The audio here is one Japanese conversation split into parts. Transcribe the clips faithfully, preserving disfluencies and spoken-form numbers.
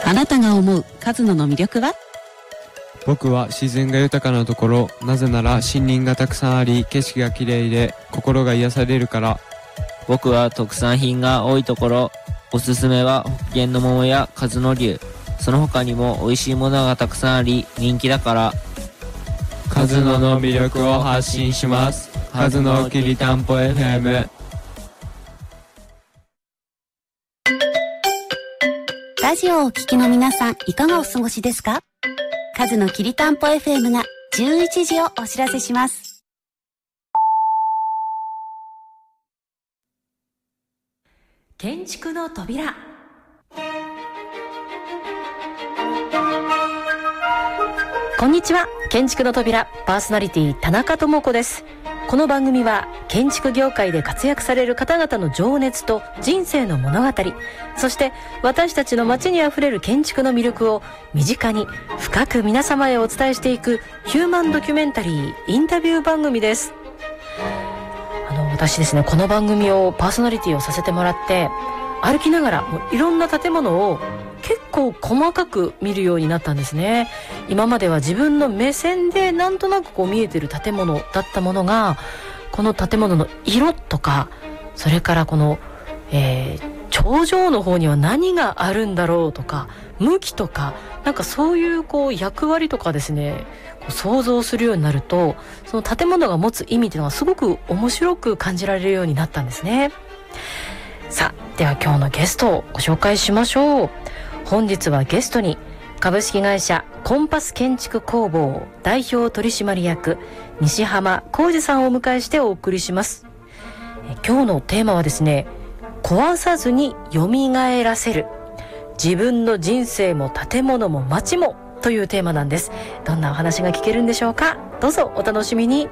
あなたが思うカズノの魅力は？ 僕は自然が豊かなところ、なぜなら森林がたくさんあり景色が綺麗で心が癒されるから。 僕は特産品が多いところ、おすすめは北見の桃やカズノ流、その他にも美味しいものがたくさんあり人気だから。 カズノの魅力を発信します。カズノきりたんぽ エフエム。 ラジオをお聞きの皆さん、いかがお過ごしですか？カズのきりたんぽ エフエム がじゅういちじをお知らせします。 建築の扉。こんにちは。建築の扉パーソナリティ田中智子です。この番組は建築業界で活躍される方々の情熱と人生の物語、そして私たちの街にあふれる建築の魅力を身近に深く皆様へお伝えしていくヒューマンドキュメンタリーインタビュー番組です。あの私ですね、この番組をパーソナリティをさせてもらって歩きながらもういろんな建物を結構細かく見るようになったんですね。今までは自分の目線でなんとなくこう見えてる建物だったものが、この建物の色とか、それからこの、えー、頂上の方には何があるんだろうとか、向きとか、なんかそういうこう役割とかですね、こう想像するようになると、その建物が持つ意味というのがすごく面白く感じられるようになったんですね。さあ、では今日のゲストをご紹介しましょう。本日はゲストに株式会社コンパス建築工房代表取締役西浜浩二さんをお迎えしてお送りします。え今日のテーマはですね、壊さずに蘇らせる、自分の人生も建物も街もというテーマなんです。どんなお話が聞けるんでしょうか。どうぞお楽しみに。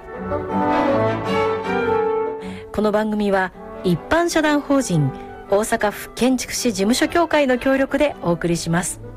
この番組は一般社団法人大阪府建築士事務所協会の協力でお送りします。